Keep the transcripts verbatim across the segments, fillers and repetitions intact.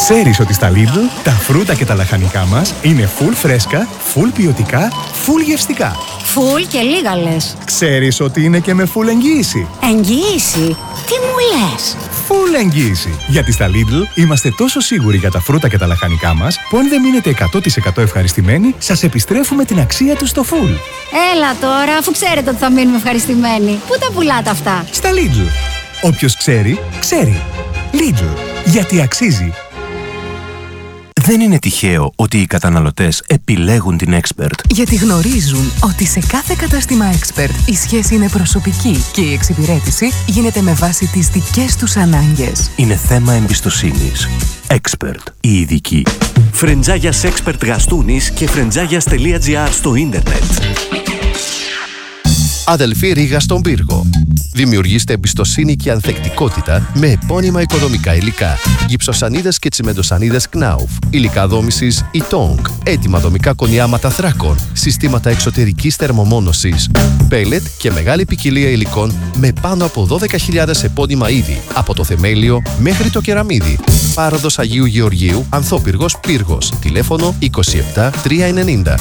Ξέρεις ότι στα Lidl τα φρούτα και τα λαχανικά μας είναι full φρέσκα, full ποιοτικά, full γευστικά. Full και λίγα λες. Ξέρεις ότι είναι και με full εγγύηση. Εγγύηση? Τι μου λες? Full εγγύηση. Γιατί στα Lidl είμαστε τόσο σίγουροι για τα φρούτα και τα λαχανικά μας που αν δεν μείνετε εκατό τοις εκατό ευχαριστημένοι, σας επιστρέφουμε την αξία τους στο full. Έλα τώρα, αφού ξέρετε ότι θα μείνουμε ευχαριστημένοι. Πού τα πουλάτε αυτά? Στα Lidl. Όποιος ξέρει, ξέρει. Lidl. Γιατί αξίζει. Δεν είναι τυχαίο ότι οι καταναλωτές επιλέγουν την Expert. Γιατί γνωρίζουν ότι σε κάθε κατάστημα Expert η σχέση είναι προσωπική και η εξυπηρέτηση γίνεται με βάση τις δικές τους ανάγκες. Είναι θέμα εμπιστοσύνης. Expert. Η ειδική. Φρεντζάγιας Expert Γαστούνης και φρεντζάγιας τελεία τζι άρ στο ίντερνετ. Αδελφή Ρήγα στον Πύργο. Δημιουργήστε εμπιστοσύνη και ανθεκτικότητα με επώνυμα οικοδομικά υλικά. Γυψοσανίδες και τσιμεντοσανίδες Knauf. Υλικά δόμησης Ytong. Έτοιμα δομικά κονιάματα θράκων. Συστήματα εξωτερικής θερμομόνωσης. Πέλετ και μεγάλη ποικιλία υλικών με πάνω από δώδεκα χιλιάδες επώνυμα είδη. Από το θεμέλιο μέχρι το κεραμίδι. Πάροδος Αγίου Γεωργίου, Ανθόπυργος Πύργος. Τηλέφωνο είκοσι επτά τριακόσια ενενήντα.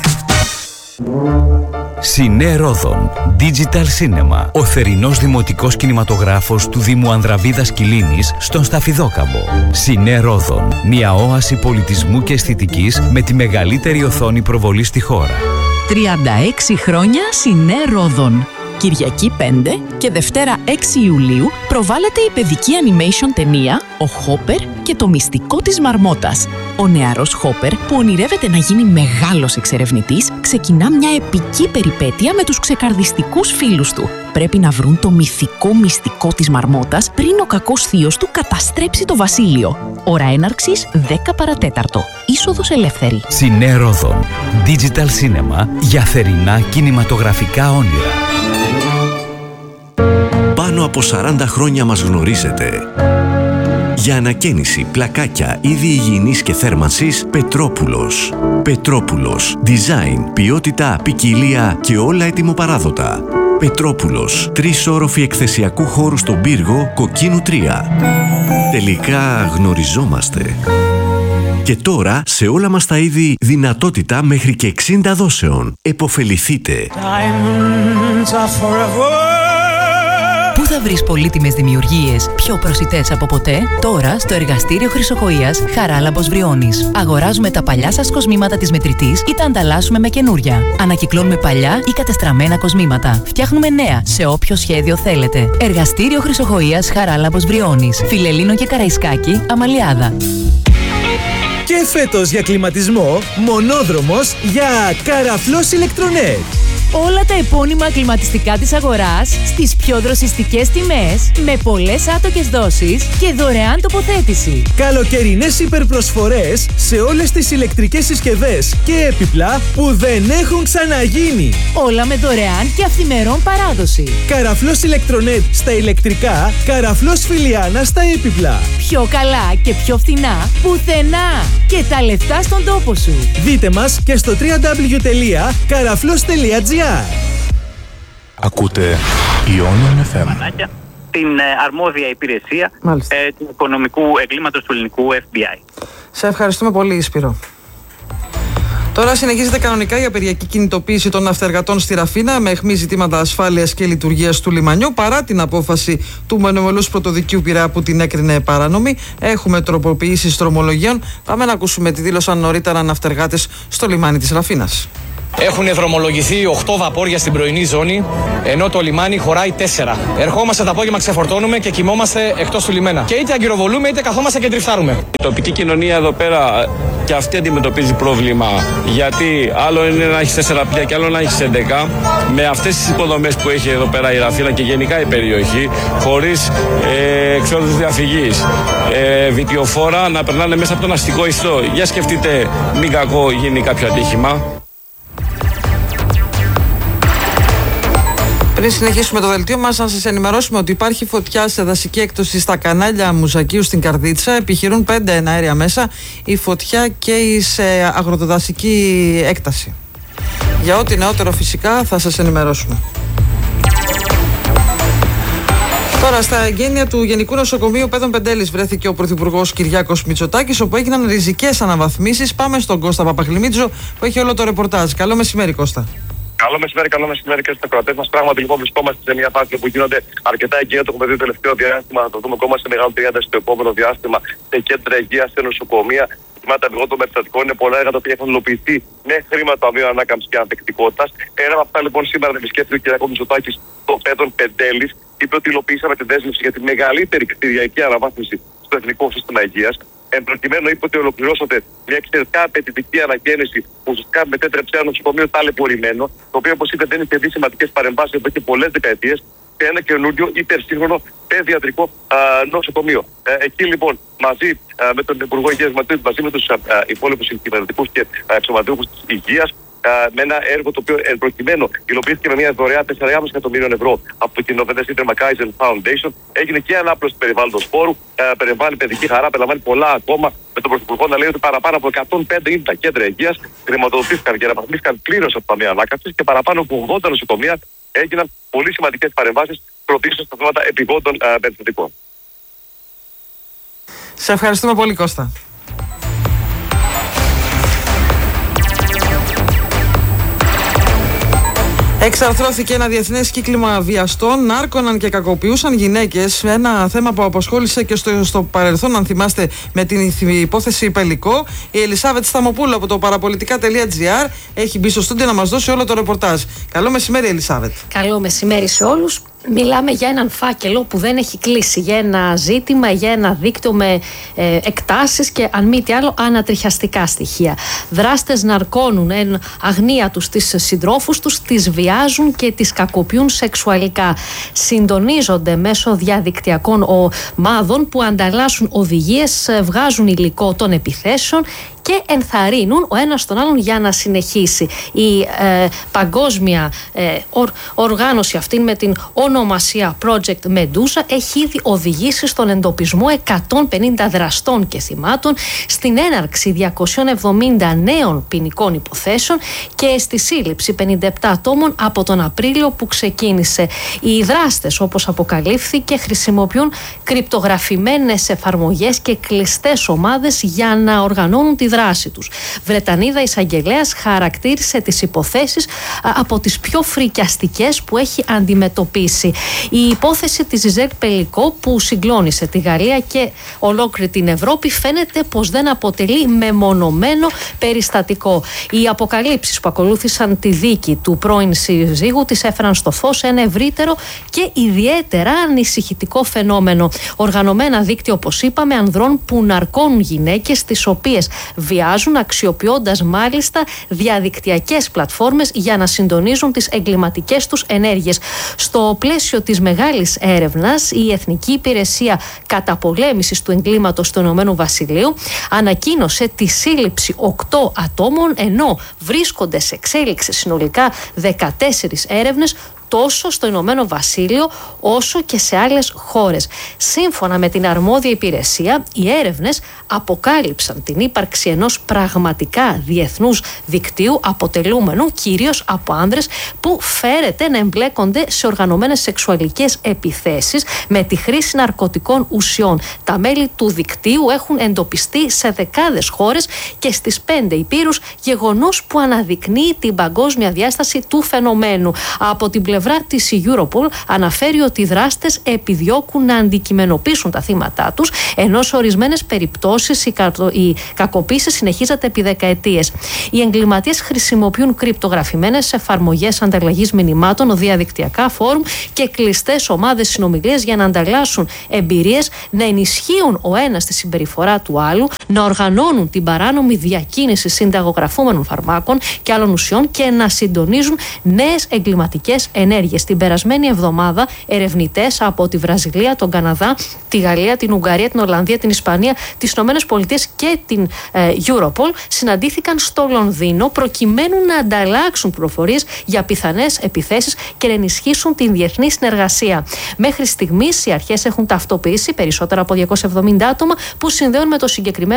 Σινέ Ρόδον Digital Cinema. Ο θερινός δημοτικός κινηματογράφος του Δήμου Ανδραβίδας Κιλίνης στον Σταφιδόκαμπο. Σινέ Ρόδον. Μια όαση πολιτισμού και αισθητικής με τη μεγαλύτερη οθόνη προβολή στη χώρα. τριάντα έξι χρόνια Σινέ Ρόδον. Κυριακή πέντε και Δευτέρα έξι Ιουλίου προβάλλεται η παιδική animation ταινία «Ο Χόπερ και το μυστικό της Μαρμότας». Ο νεαρός Χόπερ, που ονειρεύεται να γίνει μεγάλος εξερευνητής, ξεκινά μια επική περιπέτεια με τους ξεκαρδιστικούς φίλους του. Πρέπει να βρουν το μυθικό μυστικό της Μαρμότας πριν ο κακός θείος του καταστρέψει το βασίλειο. Ώρα έναρξης δέκα παρατέταρτο. Είσοδος ελεύθερη. Σινέ Ρόδον Digital Cinema για θερινά κινηματογραφικά όνειρα. Πάνω από σαράντα χρόνια μας γνωρίζετε. Για ανακαίνιση, πλακάκια, είδη υγιεινής και θέρμανσης, Πετρόπουλος. Πετρόπουλος. Design, ποιότητα, ποικιλία και όλα ετοιμοπαράδοτα. Πετρόπουλος. Τρεις όροφοι εκθεσιακού χώρου στον Πύργο, Κοκκίνου τρία. Τελικά γνωριζόμαστε. Και τώρα, σε όλα μας τα είδη, δυνατότητα μέχρι και εξήντα δόσεων. Εποφεληθείτε. Πού θα βρεις πολύτιμες δημιουργίες πιο προσιτές από ποτέ? Τώρα στο εργαστήριο Χρυσοκοΐας Χαράλαμπος Βριώνης. Αγοράζουμε τα παλιά σας κοσμήματα της μετρητής ή τα ανταλλάσσουμε με καινούρια. Ανακυκλώνουμε παλιά ή κατεστραμμένα κοσμήματα. Φτιάχνουμε νέα σε όποιο σχέδιο θέλετε. Εργαστήριο Χρυσοκοΐας Χαράλαμπος Βριώνης. Φιλελλήνο και Καραϊσκάκη, Αμαλιάδα. Και φέτος για κλιματισμό, μονόδρομος για Καραφλός Ηλεκτρονέτ. Όλα τα επώνυμα κλιματιστικά της αγοράς στις πιο δροσιστικές τιμές, με πολλές άτοκες δόσεις και δωρεάν τοποθέτηση. Καλοκαιρινές υπερπροσφορές σε όλες τις ηλεκτρικές συσκευές και έπιπλα που δεν έχουν ξαναγίνει. Όλα με δωρεάν και αυθημερών παράδοση. Καραφλός Ηλεκτρονέτ στα ηλεκτρικά, Καραφλός Φιλιάνα στα έπιπλα. Πιο καλά και πιο φθηνά πουθενά. Και τα λεφτά στον τόπο σου. Δείτε μας και στο double-u double-u double-u τελεία καραφλός τελεία τζι άρ. Ακούτε Ionian εφ εμ. Την αρμόδια υπηρεσία ε, του οικονομικού εγκλήματος του ελληνικού εφ μπι άι. Σε ευχαριστούμε πολύ, Σπύρο. Τώρα συνεχίζεται κανονικά η απεργιακή κινητοποίηση των ναυτεργατών στη Ραφίνα με αιχμή ζητήματα ασφάλειας και λειτουργίας του λιμανιού, παρά την απόφαση του Μονομελούς Πρωτοδικείου Πειραιά που την έκρινε παράνομη. Έχουμε τροποποιήσεις δρομολογίων. Πάμε να ακούσουμε τι δήλωσαν νωρίτερα ναυτεργάτες στο λιμάνι της Ραφίνας. Έχουν δρομολογηθεί οκτώ βαπόρια στην πρωινή ζώνη, ενώ το λιμάνι χωράει τέσσερα. Ερχόμαστε το απόγευμα, ξεφορτώνουμε και κοιμόμαστε εκτός του λιμένα. Και είτε αγκυροβολούμε είτε καθόμαστε και τριφτάρουμε. Η τοπική κοινωνία εδώ πέρα και αυτή αντιμετωπίζει πρόβλημα. Γιατί άλλο είναι να έχει τέσσερα πλοία και άλλο να έχει έντεκα. Με αυτές τις υποδομές που έχει εδώ πέρα η Ραφίνα και γενικά η περιοχή, χωρίς ε, εξόδους διαφυγής, ε, βιτιοφόρα να περνάνε μέσα από τον αστικό ιστό. Για σκεφτείτε, μην κακό γίνει κάποιο ατύχημα. Πριν συνεχίσουμε το δελτίο μας, να σας ενημερώσουμε ότι υπάρχει φωτιά σε δασική έκπτωση στα κανάλια Μουζακίου στην Καρδίτσα. Επιχειρούν πέντε εναέρια μέσα. Η φωτιά καίει σε αγροτοδασική έκταση. Για ό,τι νεότερο φυσικά θα σας ενημερώσουμε. Τώρα, στα εγγένεια του Γενικού Νοσοκομείου Πέδων Πεντέλης βρέθηκε ο Πρωθυπουργός Κυριάκος Μητσοτάκης, όπου έγιναν ριζικές αναβαθμίσεις. Πάμε στον Κώστα Παπαγλημίτζο, που έχει όλο το ρεπορτάζ. Καλό μεσημέρι, Κώστα. Καλό μεσημέρι, καλό μεσημέρι και στους ακροατές μας. Πράγματι, λοιπόν, βρισκόμαστε σε μια φάση που γίνονται αρκετά εγγένεια. Το έχουμε δει το τελευταίο διάστημα. Θα το δούμε ακόμα σε μεγαλύτερη ένταση στο επόμενο διάστημα σε κέντρα υγείας, σε νοσοκομεία. Ζητήματα εργών περιστατικών είναι πολλά έργα τα οποία έχουν υλοποιηθεί με χρήματα του Ταμείου Ανάκαμψης και Ανθεκτικότητας. Ένα από αυτά, λοιπόν, σήμερα δεν επισκέφθηκε ο κ. Μητσοτάκης των Πέδων Πεντέλης. Είπε ότι υλοποιήσαμε τη δέσμευση για τη μεγαλύτερη κτηριακή αναβάθμιση στο Εθνικό Σύστημα Υγείας. Εν προκειμένου, είπε ότι ολοκληρώσατε μια εξαιρετικά απαιτητική ανακαίνιση που ουσιαστικά μετέτρεψε ένα νοσοκομείο ταλαιπωρημένο, το οποίο, όπως είπε, δεν είχε δει σημαντικές παρεμβάσεις εδώ και πολλές δεκαετίες, σε ένα καινούριο υπερσύγχρονο παιδιατρικό α, νοσοκομείο. Ε, εκεί λοιπόν, μαζί α, με τον Υπουργό Υγείας, μαζί με τους υπόλοιπους κυβερνητικούς και αξιωματούχους της υγείας, με ένα έργο το οποίο εν προκειμένου υλοποιήθηκε με μια δωρεά τέσσερα κόμμα πέντε εκατομμύριων ευρώ από την Νοβέντε Σίντερμα Kaizen Foundation. Έγινε και ανάπλωση του περιβάλλοντος χώρου, περιλαμβάνει παιδική χαρά, περιλαμβάνει πολλά ακόμα. Με τον Πρωθυπουργό να λέει ότι παραπάνω από εκατόν πέντε είναι τα κέντρα υγείας, χρηματοδοτήθηκαν και αναβαθμίστηκαν πλήρως από τα Ταμεία Ανάκαμψης και παραπάνω από ογδόντα νοσοκομεία έγιναν πολύ σημαντικές παρεμβάσεις προωθήσεως στα θέματα επιγόντων περιστατικών. Σε ευχαριστούμε πολύ, Κώστα. Εξαρθρώθηκε ένα διεθνές κύκλημα βιαστών, νάρκωναν και κακοποιούσαν γυναίκες. Ένα θέμα που απασχόλησε και στο, στο παρελθόν, αν θυμάστε, με την υπόθεση Πελικό. Η Ελισάβετ Σταμοπούλου από το παραπολιτικά τελεία τζι άρ έχει μπει στο στούντιο να μας δώσει όλο το ρεπορτάζ. Καλό μεσημέρι, Ελισάβετ. Καλό μεσημέρι σε όλους. Μιλάμε για έναν φάκελο που δεν έχει κλείσει, για ένα ζήτημα, για ένα δίκτυο με ε, εκτάσεις και αν μη τι άλλο ανατριχιαστικά στοιχεία. Δράστες ναρκώνουν εν αγνία τους τις συντρόφους τους, τις βιάζουν και τις κακοποιούν σεξουαλικά. Συντονίζονται μέσω διαδικτυακών ομάδων που ανταλλάσσουν οδηγίες, βγάζουν υλικό των επιθέσεων και ενθαρρύνουν ο ένας τον άλλον για να συνεχίσει. Η ε, παγκόσμια ε, ορ, οργάνωση αυτή με την ονομασία Project Medusa έχει ήδη οδηγήσει στον εντοπισμό εκατόν πενήντα δραστών και θυμάτων, στην έναρξη διακόσιων εβδομήντα νέων ποινικών υποθέσεων και στη σύλληψη πενήντα επτά ατόμων από τον Απρίλιο που ξεκίνησε. Οι δράστες, όπως αποκαλύφθηκε, χρησιμοποιούν κρυπτογραφημένες εφαρμογές και κλειστές ομάδες για να οργανώνουν τη δράση τους. Βρετανίδα εισαγγελέας χαρακτήρισε τις υποθέσεις από τις πιο φρικιαστικές που έχει αντιμετωπίσει. Η υπόθεση της Ζιζέλ Πελικό, που συγκλώνησε τη Γαλλία και ολόκληρη την Ευρώπη, φαίνεται πως δεν αποτελεί μεμονωμένο περιστατικό. Οι αποκαλύψεις που ακολούθησαν τη δίκη του πρώην συζύγου της έφεραν στο φως ένα ευρύτερο και ιδιαίτερα ανησυχητικό φαινόμενο. Οργανωμένα δίκτυα, όπως είπαμε, ανδρών που ναρκώνουν γυναίκες, τις οποίες βιάζουν, αξιοποιώντας μάλιστα διαδικτυακές πλατφόρμες για να συντονίζουν τις εγκληματικές τους ενέργειες. Στο πλαίσιο της μεγάλης έρευνας, η Εθνική Υπηρεσία Καταπολέμησης του Εγκλήματος του Ηνωμένου Βασιλείου ανακοίνωσε τη σύλληψη οκτώ ατόμων, ενώ βρίσκονται σε εξέλιξη συνολικά δεκατέσσερις έρευνες τόσο στο Ηνωμένο Βασίλειο όσο και σε άλλες χώρες. Σύμφωνα με την αρμόδια υπηρεσία, οι έρευνες αποκάλυψαν την ύπαρξη ενός πραγματικά διεθνούς δικτύου αποτελούμενου κυρίως από άνδρες που φέρεται να εμπλέκονται σε οργανωμένες σεξουαλικές επιθέσεις με τη χρήση ναρκωτικών ουσιών. Τα μέλη του δικτύου έχουν εντοπιστεί σε δεκάδες χώρες και στις πέντε υπήρους, γεγονός που αναδεικνύει την παγκόσμια διάσταση του φαινομένου. Από την πλευρά της Europol αναφέρει ότι οι δράστες επιδιώκουν να αντικειμενοποιήσουν τα θύματα τους, ενώ σε ορισμένες περιπτώσεις η, κα... η κακοποίηση συνεχίζεται επί δεκαετίες. Οι εγκληματίες χρησιμοποιούν κρυπτογραφημένες εφαρμογές ανταλλαγής μηνυμάτων, διαδικτυακά φόρουμ και κλειστές ομάδες συνομιλίες για να ανταλλάσσουν εμπειρίες, να ενισχύουν ο ένας τη συμπεριφορά του άλλου, να οργανώνουν την παράνομη διακίνηση συνταγογραφούμενων φαρμάκων και άλλων ουσιών και να συντονίζουν νέες εγκληματικές ενέργειες. Την περασμένη εβδομάδα, ερευνητές από τη Βραζιλία, τον Καναδά, τη Γαλλία, την Ουγγαρία, την Ολλανδία, την Ισπανία, τις Ηνωμένες Πολιτείες και την ε, Europol συναντήθηκαν στο Λονδίνο προκειμένου να ανταλλάξουν πληροφορίες για πιθανές επιθέσεις και να ενισχύσουν την διεθνή συνεργασία. Μέχρι στιγμής, οι αρχές έχουν ταυτοποιήσει περισσότερα από διακόσια εβδομήντα άτομα που συνδέουν με το συγκεκριμένο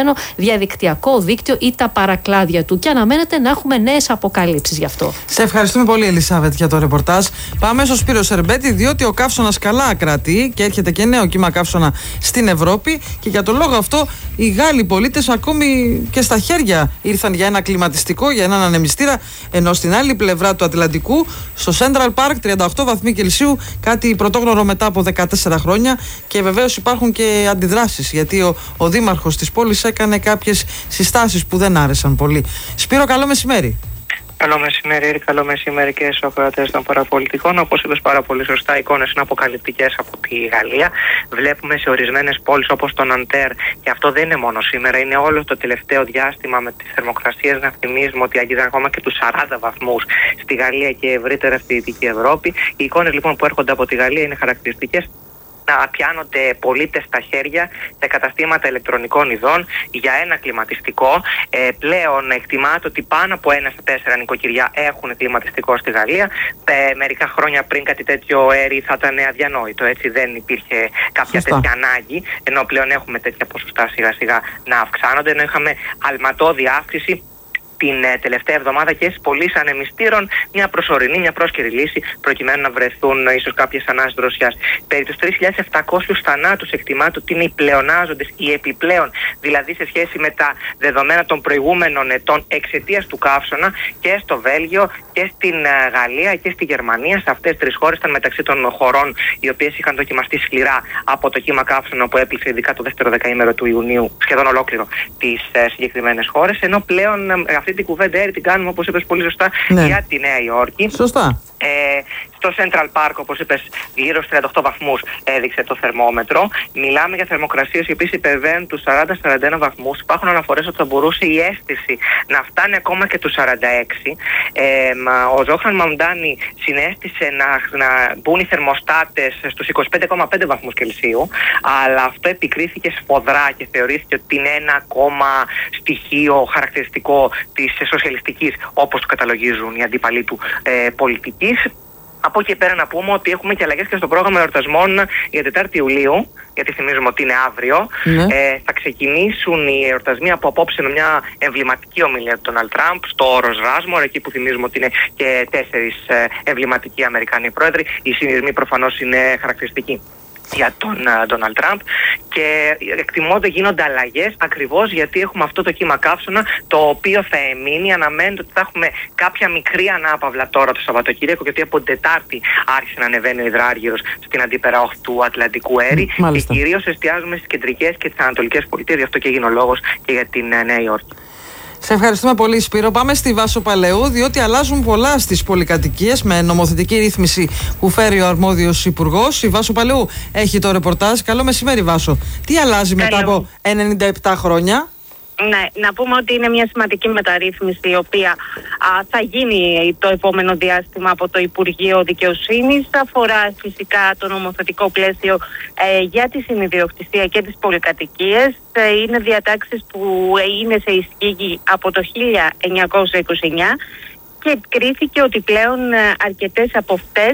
συγκεκριμένο διαδικτυακό δίκτυο ή τα παρακλάδια του. Και αναμένεται να έχουμε νέες αποκαλύψεις γι' αυτό. Σε ευχαριστούμε πολύ, Ελισάβετ, για το ρεπορτάζ. Πάμε στο Σπύρο Σερμπέτη, διότι ο καύσωνας καλά κρατεί και έρχεται και νέο κύμα καύσωνα στην Ευρώπη. Και για τον λόγο αυτό, οι Γάλλοι πολίτες ακόμη και στα χέρια ήρθαν για ένα κλιματιστικό, για έναν ανεμιστήρα. Ενώ στην άλλη πλευρά του Ατλαντικού, στο Central Park, τριάντα οκτώ βαθμοί Κελσίου, κάτι πρωτόγνωρο μετά από δεκατέσσερα χρόνια. Και βεβαίως υπάρχουν και αντιδράσεις, γιατί ο, ο δήμαρχος της πόλης έκανε κάποιες συστάσεις που δεν άρεσαν πολύ. Σπύρο, καλό μεσημέρι. Καλό μεσημέρι, καλό μεσημέρι και στους ακροατές των παραπολιτικών. Όπως είπες πάρα πολύ σωστά, οι εικόνες είναι αποκαλυπτικές από τη Γαλλία. Βλέπουμε σε ορισμένες πόλεις όπως το Ναντέρ, και αυτό δεν είναι μόνο σήμερα, είναι όλο το τελευταίο διάστημα με τις θερμοκρασίες, να θυμίζουμε ότι αγγίζαν ακόμα και τους σαράντα βαθμούς στη Γαλλία και ευρύτερα στη Δυτική Ευρώπη. Οι εικόνες λοιπόν που έρχονται από τη Γαλλία είναι χαρακτηριστικές. Να πιάνονται πολίτες στα χέρια σε καταστήματα ηλεκτρονικών ειδών για ένα κλιματιστικό. Ε, πλέον εκτιμάται ότι πάνω από ένα στα τέσσερα νοικοκυριά έχουν κλιματιστικό στη Γαλλία. Ε, μερικά χρόνια πριν κάτι τέτοιο έρη θα ήταν αδιανόητο. Έτσι δεν υπήρχε κάποια Σωστά. τέτοια ανάγκη. Ενώ πλέον έχουμε τέτοια ποσοστά σιγά σιγά να αυξάνονται. Ενώ είχαμε αλματώδη αύξηση την ε, τελευταία εβδομάδα και στις πωλήσεις ανεμιστήρων, μια προσωρινή, μια πρόσκαιρη λύση προκειμένου να βρεθούν ε, ίσως κάποιες ανάσεις δροσιάς. Περί τους τρεις χιλιάδες επτακόσιους θανάτους εκτιμάται ότι είναι οι πλεονάζοντες, οι επιπλέον, δηλαδή σε σχέση με τα δεδομένα των προηγούμενων ετών εξαιτίας του καύσωνα, και στο Βέλγιο και στην ε, Γαλλία και στη Γερμανία. Σε αυτές τις τρεις χώρες ήταν μεταξύ των χωρών οι οποίες είχαν δοκιμαστεί σκληρά από το κύμα καύσωνα που έπληξε ειδικά το δεύτερο δεκαήμερο του Ιουνίου, σχεδόν ολόκληρο τις ε, συγκεκριμένες χώρες. Ενώ πλέον ε, αυτή την κουβέντα έρη την κάνουμε, όπως είπες πολύ σωστά, ναι. για τη Νέα Υόρκη. Σωστά. Ε, στο Central Park, όπως είπες, γύρω στους τριάντα οκτώ βαθμούς έδειξε το θερμόμετρο. Μιλάμε για θερμοκρασίες οι οποίες υπερβαίνουν τους σαράντα με σαράντα ένα βαθμούς. Υπάρχουν αναφορές ότι θα μπορούσε η αίσθηση να φτάνει ακόμα και τους σαράντα έξι. Ε, ο Ζόχραν Μαμντάνι συνέστησε να, να μπουν οι θερμοστάτες στους είκοσι πέντε κόμμα πέντε βαθμούς Κελσίου, αλλά αυτό επικρίθηκε σφοδρά και θεωρήθηκε ότι είναι ένα ακόμα στοιχείο χαρακτηριστικό της σοσιαλιστικής, όπως το καταλογίζουν οι αντίπαλοι του, ε, πολιτικής. Από εκεί πέρα να πούμε ότι έχουμε και αλλαγές και στο πρόγραμμα εορτασμών για Τετάρτη Ιουλίου, γιατί θυμίζουμε ότι είναι αύριο. Ναι. Ε, θα ξεκινήσουν οι εορτασμοί από απόψε με μια εμβληματική ομιλία του Ντόναλντ Τραμπ στο όρος Ράσμορ, εκεί που θυμίζουμε ότι είναι και τέσσερις ε, εμβληματικοί Αμερικανοί πρόεδροι. Οι συνειρμοί προφανώς είναι χαρακτηριστικοί για τον Ντόναλντ Τραμπ, και εκτιμώνται γίνονται αλλαγές ακριβώς γιατί έχουμε αυτό το κύμα καύσωνα, το οποίο θα εμείνει. Αναμένεται ότι θα έχουμε κάποια μικρή ανάπαυλα τώρα το Σαββατοκύριακο, γιατί από την Τετάρτη άρχισε να ανεβαίνει ο υδράργυρος στην αντίπερα όχθη του Ατλαντικού έρη, και κυρίως εστιάζουμε στις κεντρικές και τις ανατολικές πολιτείες, γι' αυτό και έγινε ο λόγος και για την Νέα Υόρκη. Σε ευχαριστούμε πολύ, Σπύρο. Πάμε στη Βάσο Παλαιού, διότι αλλάζουν πολλά στις πολυκατοικίες με νομοθετική ρύθμιση που φέρει ο αρμόδιος υπουργός. Η Βάσο Παλαιού έχει το ρεπορτάζ. Καλό μεσημέρι, Βάσο. Τι αλλάζει μετά από ενενήντα επτά χρόνια? Ναι, να πούμε ότι είναι μια σημαντική μεταρρύθμιση η οποία α, θα γίνει το επόμενο διάστημα από το Υπουργείο Δικαιοσύνης. Αφορά φυσικά το νομοθετικό πλαίσιο ε, για τη συνειδιοκτησία και τις πολυκατοικίες. Ε, είναι διατάξεις που είναι σε ισχύ από το χίλια εννιακόσια είκοσι εννιά και κρίθηκε ότι πλέον αρκετές από αυτές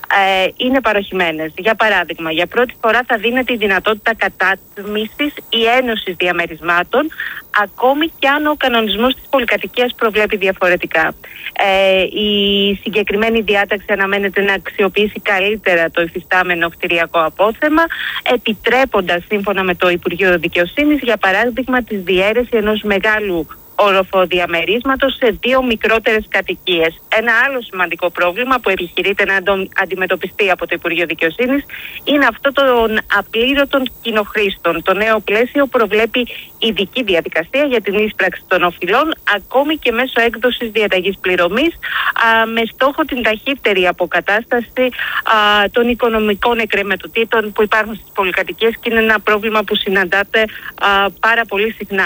ε, είναι παροχημένες. Για παράδειγμα, για πρώτη φορά θα δίνεται η δυνατότητα κατάτμισης ή ένωσης διαμερισμάτων, ακόμη και αν ο κανονισμός της πολυκατοικίας προβλέπει διαφορετικά. Ε, η συγκεκριμένη διάταξη αναμένεται να αξιοποιήσει καλύτερα το υφιστάμενο κτηριακό απόθεμα, επιτρέποντας σύμφωνα με το Υπουργείο Δικαιοσύνης, για παράδειγμα, τη διαίρεση ενός μεγάλου όροφο διαμερίσματος σε δύο μικρότερες κατοικίες. Ένα άλλο σημαντικό πρόβλημα που επιχειρείται να αντιμετωπιστεί από το Υπουργείο Δικαιοσύνης είναι αυτό των απλήρωτων κοινοχρήστων. Το νέο πλαίσιο προβλέπει ειδική διαδικασία για την ίσπραξη των οφειλών, ακόμη και μέσω έκδοσης διαταγής πληρωμής, α, με στόχο την ταχύτερη αποκατάσταση α, των οικονομικών εκκρεμετοτήτων που υπάρχουν στις πολυκατοικίες, και είναι ένα πρόβλημα που συναντάται α, πάρα πολύ συχνά.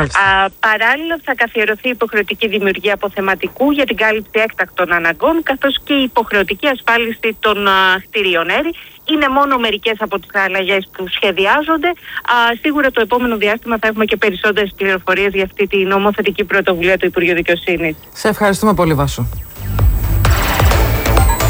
Α, παράλληλα, θα καθιερωθεί υποχρεωτική δημιουργία αποθεματικού για την κάλυψη έκτακτων αναγκών, καθώς και η υποχρεωτική ασφάλιση των α, κτηρίων έρη. Είναι μόνο μερικές από τις αλλαγές που σχεδιάζονται. Α, σίγουρα το επόμενο διάστημα θα έχουμε και περισσότερες πληροφορίες για αυτή τη νομοθετική πρωτοβουλία του Υπουργείου Δικαιοσύνης. Σε ευχαριστούμε πολύ, Βάσο.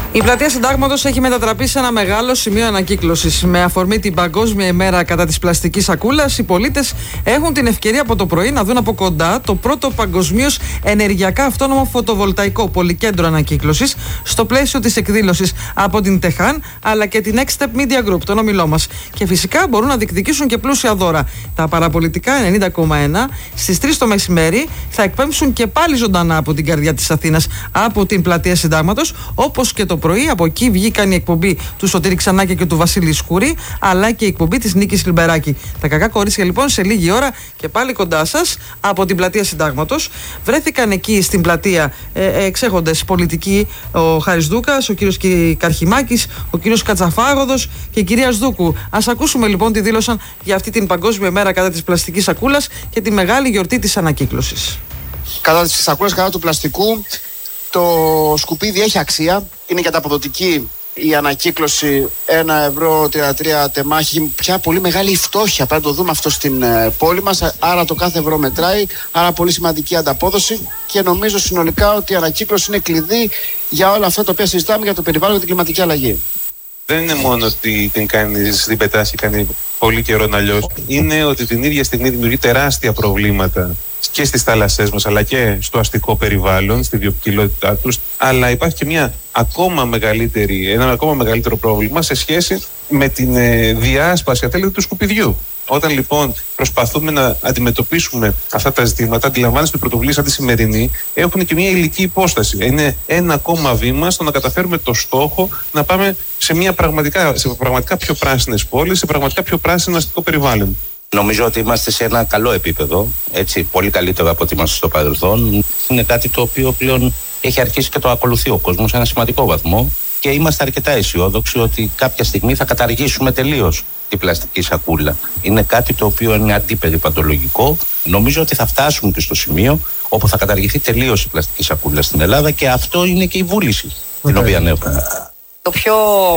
Η πλατεία Συντάγματος έχει μετατραπεί σε ένα μεγάλο σημείο ανακύκλωσης. Με αφορμή την Παγκόσμια ημέρα κατά της πλαστικής σακούλας, οι πολίτες έχουν την ευκαιρία από το πρωί να δουν από κοντά το πρώτο παγκοσμίως ενεργειακά αυτόνομο φωτοβολταϊκό πολυκέντρο ανακύκλωσης στο πλαίσιο της εκδήλωσης από την Τεχάν αλλά και την Next Step Media Group, τον όμιλό μας. Και φυσικά μπορούν να διεκδικήσουν και πλούσια δώρα. Τα παραπολιτικά ενενήντα κόμμα ένα στις τρεις το μεσημέρι θα εκπέμψουν και πάλι ζωντανά από την καρδιά της Αθήνας, από την πλατεία Συντάγματος, όπως και το πρωί. Από εκεί βγήκαν η εκπομπή του Σωτήρη Ξανάκη και του Βασίλη Σκούρη, αλλά και η εκπομπή της Νίκης Λιμπεράκη. Τα κακά κορίτσια λοιπόν σε λίγη ώρα και πάλι κοντά σας από την πλατεία Συντάγματος. Βρέθηκαν εκεί στην πλατεία ε, εξέχοντες πολιτικοί, ο Χάρης Δούκας, ο κύριος Καρχημάκης, ο κύριος Κατσαφάγοδος και η κυρία Σδούκου. Ας ακούσουμε λοιπόν τι δήλωσαν για αυτή την Παγκόσμια μέρα κατά της πλαστικής σακούλας και τη μεγάλη γιορτή της ανακύκλωσης. Κατά της σακούλας, κατά του πλαστικού, το σκουπίδι έχει αξία, είναι καταποδοτική η ανακύκλωση. Ένα ευρώ τριάντα τρία τεμάχη, πια πολύ μεγάλη φτώχεια. Πρέπει να το δούμε αυτό στην πόλη μας. Άρα το κάθε ευρώ μετράει, άρα πολύ σημαντική ανταπόδοση. Και νομίζω συνολικά ότι η ανακύκλωση είναι κλειδί για όλα αυτά τα οποία συζητάμε για το περιβάλλον και την κλιματική αλλαγή. Δεν είναι μόνο ότι την κάνεις, την πετάς και κάνει πολύ καιρό να λιώσει. Είναι ότι την ίδια στιγμή δημιουργεί τεράστια προβλήματα και στις θάλασσές μας, αλλά και στο αστικό περιβάλλον, στη βιοποικιλότητά τους. Αλλά υπάρχει και μια ακόμα μεγαλύτερη, ένα ακόμα μεγαλύτερο πρόβλημα σε σχέση με την ε, διάσπαση, αν θέλετε, του σκουπιδιού. Όταν λοιπόν προσπαθούμε να αντιμετωπίσουμε αυτά τα ζητήματα, αντιλαμβάνεστε ότι οι πρωτοβουλίες σαν τη σημερινή έχουν και μια υλική υπόσταση. Είναι ένα ακόμα βήμα στο να καταφέρουμε το στόχο να πάμε σε, μια πραγματικά, σε πραγματικά πιο πράσινες πόλεις, σε πραγματικά πιο πράσινο αστικό περιβάλλον. Νομίζω ότι είμαστε σε ένα καλό επίπεδο, έτσι, πολύ καλύτερο από ό,τι είμαστε στο παρελθόν. Είναι κάτι το οποίο πλέον έχει αρχίσει και το ακολουθεί ο κόσμος σε ένα σημαντικό βαθμό και είμαστε αρκετά αισιόδοξοι ότι κάποια στιγμή θα καταργήσουμε τελείως την πλαστική σακούλα. Είναι κάτι το οποίο είναι αντιπεριπαντολογικό. Νομίζω ότι θα φτάσουμε και στο σημείο όπου θα καταργηθεί τελείως η πλαστική σακούλα στην Ελλάδα και αυτό είναι και η βούληση την οποία έχουμε. Το πιο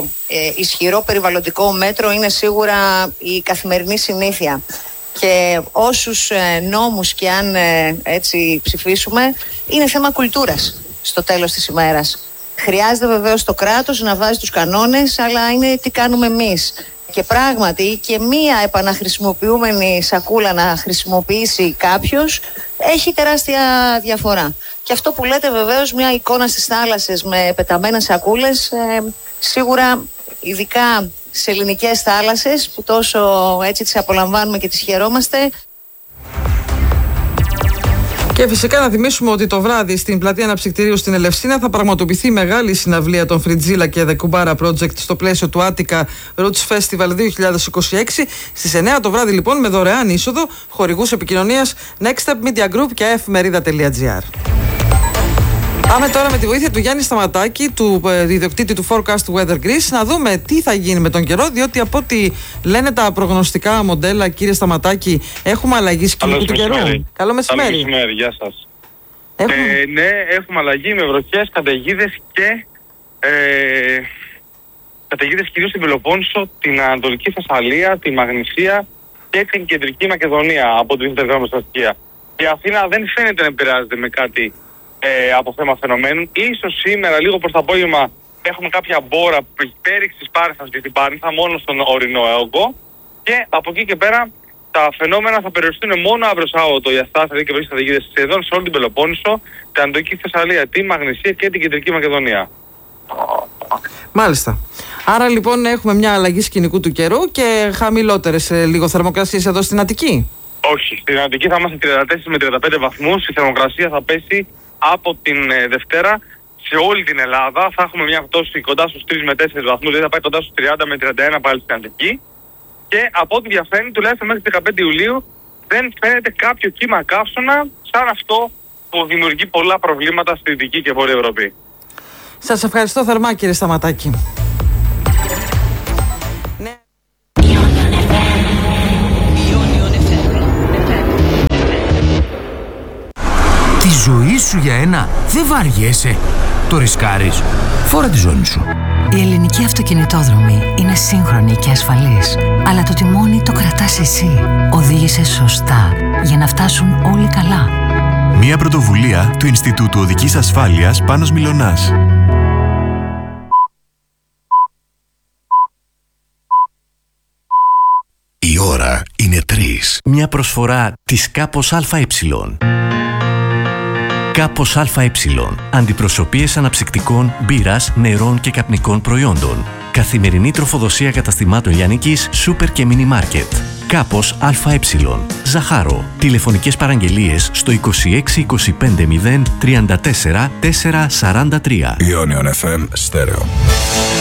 ε, ισχυρό περιβαλλοντικό μέτρο είναι σίγουρα η καθημερινή συνήθεια. Και όσους ε, νόμους και αν ε, έτσι ψηφίσουμε, είναι θέμα κουλτούρας στο τέλος της ημέρας. Χρειάζεται βεβαίως το κράτος να βάζει τους κανόνες, αλλά είναι τι κάνουμε εμείς. Και πράγματι και μία επαναχρησιμοποιούμενη σακούλα να χρησιμοποιήσει κάποιος έχει τεράστια διαφορά. Και αυτό που λέτε βεβαίως, μια εικόνα στις θάλασσες με πεταμένες σακούλες, ε, σίγουρα ειδικά σε ελληνικές θάλασσες που τόσο έτσι τις απολαμβάνουμε και τις χαιρόμαστε. Και φυσικά να θυμίσουμε ότι το βράδυ στην πλατεία Αναψυκτηρίου στην Ελευσίνα θα πραγματοποιηθεί μεγάλη συναυλία των Φριτζίλα και The Kumbara Project στο πλαίσιο του Attica Roots Festival δύο χιλιάδες είκοσι έξι. Στις εννιά το βράδυ λοιπόν με δωρεάν είσοδο, χορηγούς επικοινωνίας Next Step Media Group και εφημερίδα.gr. Πάμε τώρα με τη βοήθεια του Γιάννη Σταματάκη, του ε, ιδιοκτήτη του Forecast Weather Greece, να δούμε τι θα γίνει με τον καιρό, διότι από ό,τι λένε τα προγνωστικά μοντέλα, κύριε Σταματάκη, έχουμε αλλαγή σκηνικού του καιρού. Καλό μεσημέρι. Καλό μεσημέρι, γεια σας. Έχουμε... Ε, ναι, έχουμε αλλαγή με βροχές, καταιγίδες και ε, καταιγίδες κυρίως στην Πελοπόννησο, την Ανατολική Θεσσαλία, τη Μαγνησία και την Κεντρική Μακεδονία από την Ιντερνετ στοιχεία. Η Αθήνα δεν φαίνεται να επηρεάζεται με κάτι Ε, από θέμα φαινομένων. Ίσως σήμερα, λίγο προς το απόγευμα, έχουμε κάποια μπόρα πέριξης της Πάρνηθας και την Πάρνηθα μόνο στον ορεινό έογκο. Και από εκεί και πέρα τα φαινόμενα θα περιοριστούν μόνο αύριο Σάββατο η αστάθεια και βροχές καταιγίδες σχεδόν σε όλη την Πελοπόννησο, την Ανατολική Θεσσαλία, τη Μαγνησία και την Κεντρική Μακεδονία. Μάλιστα. Άρα λοιπόν έχουμε μια αλλαγή σκηνικού του καιρού και χαμηλότερες ε, λίγο θερμοκρασίες εδώ στην Αττική. Όχι, στην Αττική θα είμαστε τριάντα τέσσερα με τριάντα πέντε βαθμούς. Η θερμοκρασία θα πέσει από την ε, Δευτέρα σε όλη την Ελλάδα. Θα έχουμε μια πτώση κοντά στους τρεις με τέσσερις βαθμούς, δηλαδή θα πάει κοντά στους τριάντα με τριάντα ένα πάλι στην Αττική. Και από ό,τι διαφαίνεται, τουλάχιστον μέχρι δεκαπέντε Ιουλίου, δεν φαίνεται κάποιο κύμα καύσωνα σαν αυτό που δημιουργεί πολλά προβλήματα στη Δυτική και Βόρεια Ευρώπη. Σας ευχαριστώ θερμά, κύριε Σταματάκη. Τη ζωή σου για ένα δεν βαριέσαι. Το ρισκάρεις. Φόρα τη ζώνη σου. Η ελληνική αυτοκινητόδρομη είναι σύγχρονη και ασφαλής. Αλλά το τιμόνι το κρατάς εσύ. Οδήγησε σωστά για να φτάσουν όλοι καλά. Μια πρωτοβουλία του Ινστιτούτου Οδικής Ασφάλειας Πάνος Μιλωνάς. τρεις. Μια προσφορά της Κάπος ΑΕ. Κάπος ΑΕ. Αντιπροσωπείες αναψυκτικών, μπύρας, νερών και καπνικών προϊόντων. Καθημερινή τροφοδοσία καταστημάτων λιανικής, σούπερ και μίνι μάρκετ. Κάπος ΑΕ. Ζαχάρο. Τηλεφωνικές παραγγελίες στο είκοσι έξι είκοσι πέντε μηδέν τριάντα τέσσερα τετρακόσια σαράντα τρία. Ionion εφ εμ Stereo.